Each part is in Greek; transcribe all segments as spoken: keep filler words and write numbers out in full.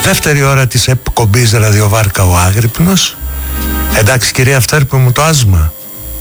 Δεύτερη ώρα της εκπομπής Ραδιοβάρκα ο Άγρυπνος. Εντάξει κυρία Φτέρπη μου, το άσμα.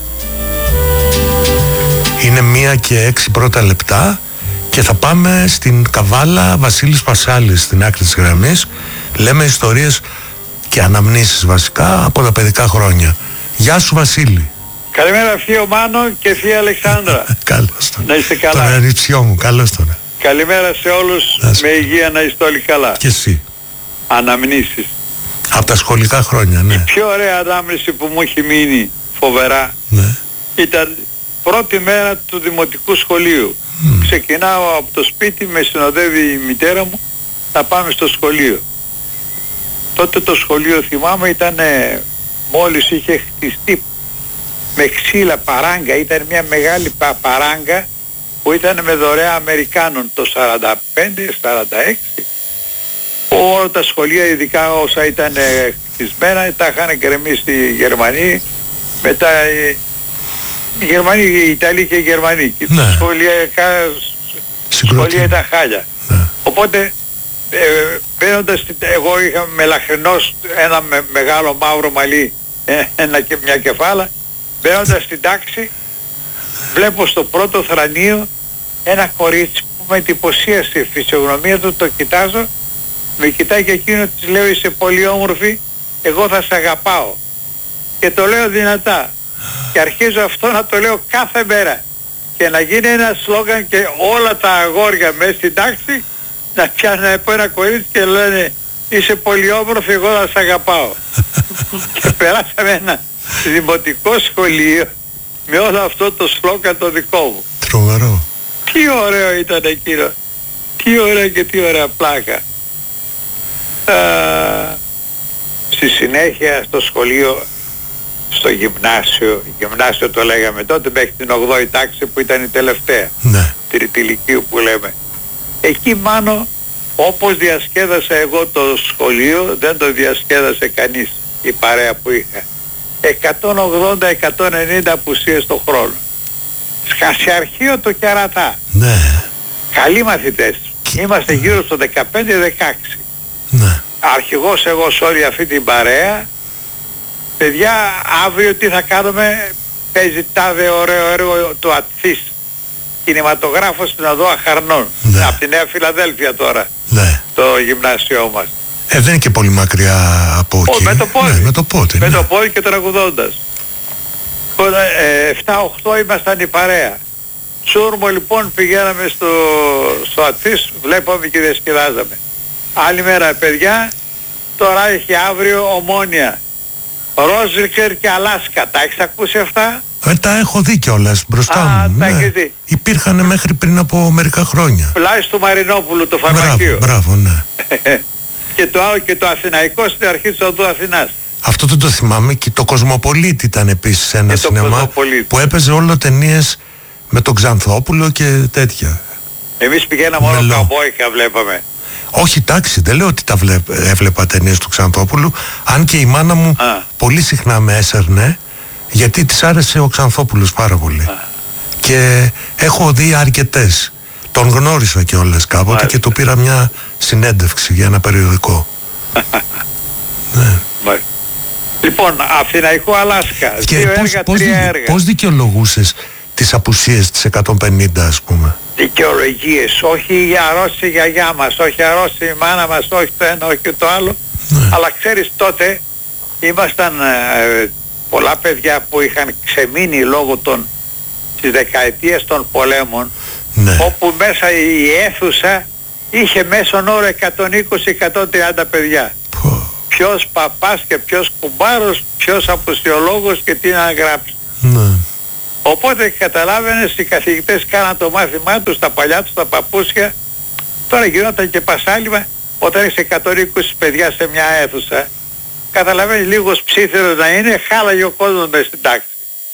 Είναι μία και έξι πρώτα λεπτά και θα πάμε στην Καβάλα Βασίλης Πασάλης, στην άκρη της γραμμής. Λέμε ιστορίες και αναμνήσεις βασικά από τα παιδικά χρόνια. Γεια σου Βασίλη. Καλημέρα θείο Μάνο και θεία Αλεξάνδρα. Καλώς τον. Να είστε καλά. Τον ανιψιό μου, καλώς τον. Καλημέρα σε όλους, με υγεία να είστε όλοι καλά. Και εσύ. Αναμνήσεις. Από τα σχολικά χρόνια, ναι. Η πιο ωραία ανάμνηση που μου έχει μείνει φοβερά, ναι, ήταν πρώτη μέρα του δημοτικού σχολείου. Mm. Ξεκινάω από το σπίτι, με συνοδεύει η μητέρα μου, να πάμε στο σχολείο. Τότε το σχολείο, θυμάμαι, ήταν μόλις είχε χτιστεί με ξύλα παράγκα, ήταν μια μεγάλη πα, παράγκα που ήταν με δωρεά Αμερικάνων το σαράντα πέντε σαράντα έξι. Όλα τα σχολεία, ειδικά όσα ήταν χτισμένα, τα είχαν γκρεμίσει οι Γερμανοί, μετά οι, οι Γερμανοί, οι Ιταλοί και οι Γερμανοί. Και ναι. Τα σχολεία, σχολεία ήταν χάλια. Ναι. Οπότε ε, μπαίνοντας, εγώ είχα μελαχρινός ένα με, μεγάλο μαύρο μαλλί, ε, ένα και μια κεφάλα. Μπαίνοντας στην τάξη, βλέπω στο πρώτο θρανείο ένα κορίτσι που με εντυπωσίασε η φυσιογνωμία του, το κοιτάζω, με κοιτάει και εκείνο, της λέω είσαι πολύ όμορφη, εγώ θα σε αγαπάω. Και το λέω δυνατά. Και αρχίζω αυτό να το λέω κάθε μέρα. Και να γίνει ένα σλόγαν και όλα τα αγόρια μέσα στην τάξη να πιάνουν από ένα κορίτσι και λένε είσαι πολύ όμορφη, εγώ θα σε αγαπάω. Και περάσαμε ένα δημοτικό σχολείο με όλο αυτό το σλόγαν το δικό μου. Τρομερό. Τι ωραίο ήταν εκείνο. Τι ωραίο και τι ωραία πλάκα. Α, στη συνέχεια στο σχολείο, στο γυμνάσιο, γυμνάσιο το λέγαμε τότε μέχρι την ογδόη τάξη που ήταν η τελευταία, ναι, τριτηλικίου που λέμε. Εκεί μάνο όπως διασκέδασα εγώ το σχολείο δεν το διασκέδασε κανείς η παρέα που είχα. εκατόν ογδόντα με εκατόν ενενήντα απουσίες το χρόνο. Σκασιαρχείο το Κερατά. Ναι. Καλοί μαθητές. Είμαστε γύρω στο δεκαπέντε δεκαέξι. Ναι. Αρχηγός εγώ σε όλη αυτή την παρέα. Παιδιά, αύριο τι θα κάνουμε? Παίζει τάδε ωραίο έργο του Ατθής. Κινηματογράφος στην οδό Αχαρνών. Ναι. Από τη Νέα Φιλαδέλφια τώρα. Ναι. Το γυμνάσιό μας. Ε, δεν είναι και πολύ μακριά από εκεί. Με το πόδι. Ναι, με το πόδι, με ναι. το πόδι και τραγουδώντας. Ε, εφτά οχτώ ήμασταν η παρέα. Σούρμο λοιπόν πηγαίναμε στο, στο Ατθής, βλέπαμε και διασκεδάζαμε. Άλλη μέρα παιδιά, τώρα έχει αύριο Ομόνια. Ρόζικερ και Αλάσκα. Τα έχεις ακούσει αυτά? Ε, τα έχω δει κιόλας μπροστά Α, μου. Τα ναι. δει. Υπήρχαν μέχρι πριν από μερικά χρόνια. Πλάι του Μαρινόπουλου, το φαρμακείο. Μπράβο, μπράβο, ναι. Και το άλλο και το Αθηναϊκό στην αρχή της οδού Αθηνάς. Αυτό δεν το θυμάμαι. Και το Κοσμοπολίτη ήταν επίσης ένα σινεμά που έπαιζε όλο ταινίες με τον Ξανθόπουλο και τέτοια. Εμείς πηγαίναμε όλο καμπόικα βλέπαμε. Όχι, τάξη, δεν λέω ότι τα βλέπ, έβλεπα ταινίες του Ξανθόπουλου. Αν και η μάνα μου Α. πολύ συχνά με έσερνε, γιατί της άρεσε ο Ξανθόπουλος πάρα πολύ. Α. Και έχω δει αρκετές. Τον γνώρισα κιόλας κάποτε. Μάλιστα. Και του πήρα μια συνέντευξη για ένα περιοδικό. Ναι. Μάλιστα. Λοιπόν, Αθηναϊκό Αλάσκα. Και δύο πώς, έργα, πώς, τρία δι, έργα. Πώς δικαιολογούσες τις απουσίες της εκατόν πενήντα, ας πούμε? Δικαιολογίες. Όχι αρρώστησε η γιαγιά μας, όχι αρρώστησε η μάνα μας, όχι το ένα, όχι το άλλο. Ναι. Αλλά ξέρεις, τότε ήμασταν ε, πολλά παιδιά που είχαν ξεμείνει λόγω των, της δεκαετίας των πολέμων, ναι, όπου μέσα η αίθουσα είχε μέσον όρο εκατόν είκοσι με εκατόν τριάντα παιδιά. Πω. Ποιος παπάς και ποιος κουμπάρος, ποιος αποσιολόγος και τι να γράψει. Ναι. Οπότε καταλάβαινες, οι καθηγητές κάναν το μάθημά τους, τα παλιά τους, τα παπούσια. Τώρα γινόταν και πασάλιμα. Όταν έχεις εκατόν είκοσι παιδιά σε μια αίθουσα, καταλαβαίνεις, λίγος ψήθερος να είναι, χάλαγε ο κόσμος μες στην τάξη.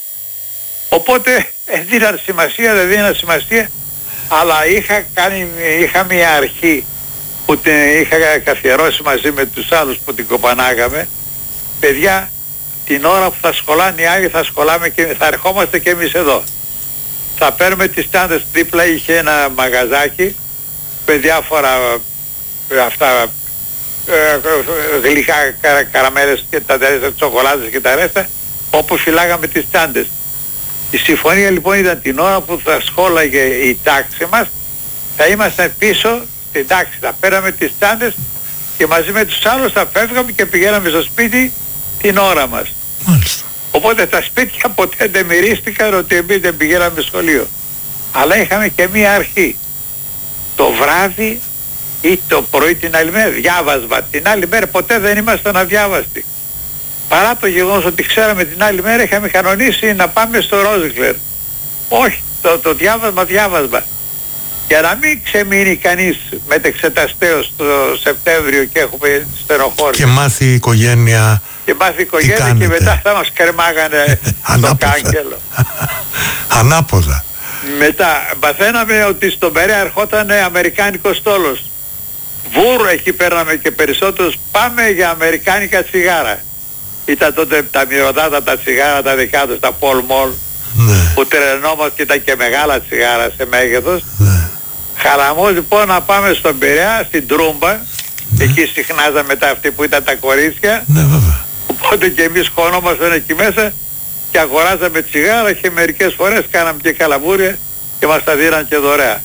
Οπότε δίναν σημασία, δεν δίναν σημασία, αλλά είχα, κάνει, είχα μια αρχή που την είχα καθιερώσει μαζί με τους άλλους που την κοπανάγαμε. Παιδιά, την ώρα που θα σχολάνε οι άλλοι θα σχολάμε και θα ερχόμαστε και εμείς εδώ. Θα παίρνουμε τις τάντες, δίπλα είχε ένα μαγαζάκι με διάφορα αυτά ε, γλυκά καρα, καραμέλες και τα ρέστα, τσοκολάτες και τα ρέστα, όπου φυλάγαμε τις τσάντες. Η συμφωνία λοιπόν ήταν την ώρα που θα σχόλαγε η τάξη μας, θα ήμασταν πίσω στην τάξη, θα πέραμε τις τσάντες και μαζί με τους άλλους θα φεύγαμε και πηγαίναμε στο σπίτι την ώρα μας. Μάλιστα. Οπότε τα σπίτια ποτέ δεν μυρίστηκαν ότι εμείς δεν πηγαίναμε σχολείο. Αλλά είχαμε και μία αρχή. Το βράδυ ή το πρωί την άλλη μέρα διάβασμα. Την άλλη μέρα ποτέ δεν ήμασταν αδιάβαστοι. Παρά το γεγονός ότι ξέραμε την άλλη μέρα είχαμε κανονίσει να πάμε στο Ρόζικλερ. Όχι, το, το διάβασμα διάβασμα. Για να μην ξεμείνει κανείς μετεξεταστέως το Σεπτέμβριο και έχουμε στενοχώρια. Και μάθει η οικογένεια. Και μάθει η οικογένεια και μετά θα μας κρεμάγανε το κάγκελο. Ανάποδα. Μετά μαθαίναμε ότι στον Περαία ερχόταν αμερικάνικος στόλος. Βούρ εκεί παίρναμε και περισσότερους, πάμε για αμερικάνικα τσιγάρα. Ήταν τότε τα μυρωδάτα τα τσιγάρα τα δικά τους, τα Paul Mall, ναι. Που τρελαινόμαστε και ήταν και μεγάλα τσιγάρα σε μέγεθος. Ναι. Χαραμός λοιπόν να πάμε στον Πειραιά, στην Τρούμπα, ναι. Εκεί συχνάζαμε μετά αυτοί που ήταν τα κορίτσια. Ναι, βέβαια. Οπότε και εμείς χωνόμασταν εκεί μέσα και αγοράζαμε τσιγάρα και μερικές φορές κάναμε και καλαμπούρια και μας τα δίναν και δωρεά.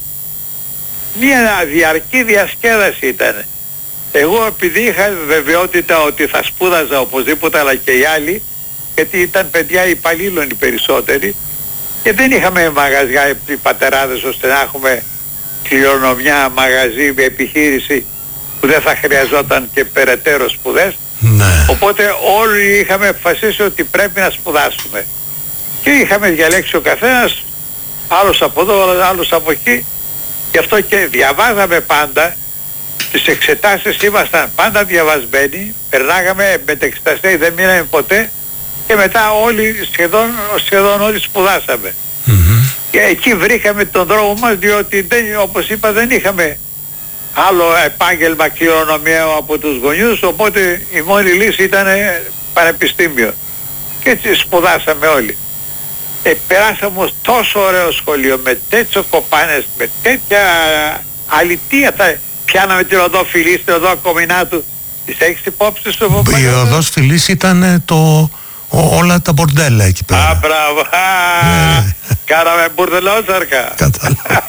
Μια διαρκή διασκέδαση ήταν. Εγώ επειδή είχα βεβαιότητα ότι θα σπούδαζα οπωσδήποτε, αλλά και οι άλλοι, γιατί ήταν παιδιά υπαλλήλων οι περισσότεροι και δεν είχαμε μαγαζιά οι πατεράδες ώστε να έχουμε κληρονομιά, μαγαζί, επιχείρηση που δεν θα χρειαζόταν και περαιτέρω σπουδές. Ναι. Οπότε όλοι είχαμε αποφασίσει ότι πρέπει να σπουδάσουμε και είχαμε διαλέξει ο καθένας, άλλος από εδώ, άλλος από εκεί. Γι' αυτό και διαβάζαμε πάντα, τις εξετάσεις ήμασταν πάντα διαβασμένοι, περνάγαμε μετεξεταστές, δεν μείναμε ποτέ και μετά όλοι, σχεδόν, σχεδόν όλοι σπουδάσαμε. Mm-hmm. Και εκεί βρήκαμε τον δρόμο μας, διότι δεν, όπως είπα δεν είχαμε άλλο επάγγελμα κληρονομιαίο από τους γονιούς, οπότε η μόνη λύση ήταν πανεπιστήμιο. Και έτσι σπουδάσαμε όλοι. Ε, περάσαμε όμως τόσο ωραίο σχολείο, με τέτοιο κοπάνες, με τέτοια αλητία. Τα πιάναμε την οδό Φιλής, την οδό Κομινάτου. Τις έχεις υπόψη σου? Η οδός Φιλής ήταν το... Ο, όλα τα μπορντέλα εκεί πέρα. Α, μπράβο. Ναι. Κάναμε μπουρδελότσαρκα. Κατάλαβα.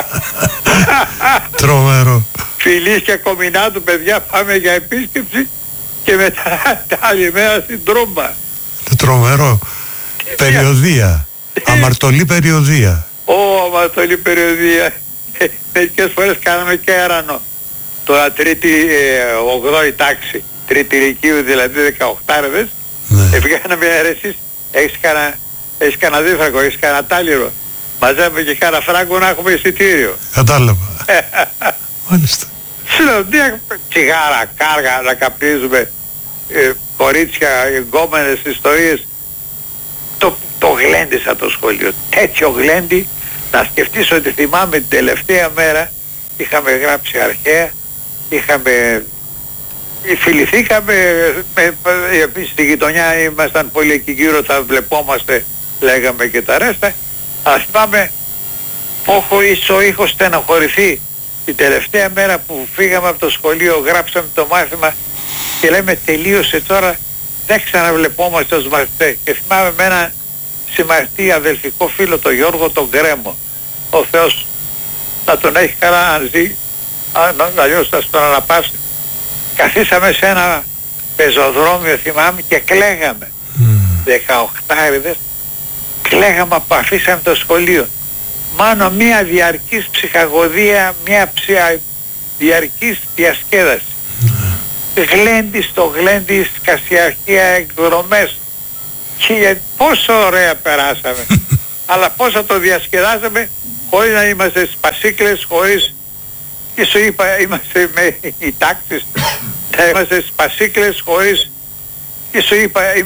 Τρομερό. Φιλής και Κομινάτου, παιδιά, πάμε για επίσκεψη και μετά τα άλλη μέρα στην Τρούμπα. Τρομερό. Περιοδία. Αμαρτωλή περιοδία. Ω, αμαρτωλή περιοδία. Μερικές φορές κάναμε και έρανο. Τώρα τρίτη, ε, ογδόη τάξη, τρίτη ηλικίου, δηλαδή δεκαοκτάριδες. Ναι. Ευγαίναμε αίρεσης, έχεις κανένα, έχεις κανένα δίφραγκο, έχεις κανένα τάλιρο. Μαζεύουμε και κανένα φράγκο να έχουμε εισιτήριο. Κατάλαβα. Μάλιστα. Συλλογία, τσιγάρα, κάργα, να καπνίζουμε, ε, κορίτσια, γκόμενες ιστορίες. Το, το γλέντισα το σχολείο. Τέτοιο γλέντι, να σκεφτείς ότι θυμάμαι την τελευταία μέρα είχαμε γράψει αρχαία, είχαμε... Φιληθήκαμε, με, επίσης στη γειτονιά ήμασταν πολύ εκεί γύρω, θα βλεπόμαστε, λέγαμε και τα ρέστα. Αλλά θυμάμαι, έχω ίσο είχο στενοχωρηθεί την τελευταία μέρα που φύγαμε από το σχολείο, γράψαμε το μάθημα και λέμε τελείωσε τώρα, δεν ξαναβλεπόμαστε ως μαθητές. Και θυμάμαι με ένα συμμαθητή αδελφικό φίλο, τον Γιώργο τον Γκρέμο. Ο Θεός να τον έχει καλά αν ζει, αλλιώς θα στον αναπαύσει. Καθίσαμε σε ένα πεζοδρόμιο, θυμάμαι, και κλαίγαμε. Mm. Δεκαοκτάριδες, κλαίγαμε που αφήσαμε το σχολείο. Μάνο μια διαρκής ψυχαγωδία, μια ψια... διαρκής διασκέδαση. Mm. Γλέντι στο γλέντι, σκασιαρχία, εκδρομές. Και πόσο ωραία περάσαμε. Αλλά πόσο το διασκεδάσαμε χωρίς να είμαστε σπασίκλες, χωρίς... Και σου είπα, είμαστε με οι τάξεις, είμαστε σπασίκλες χωρίς... Και σου είπα,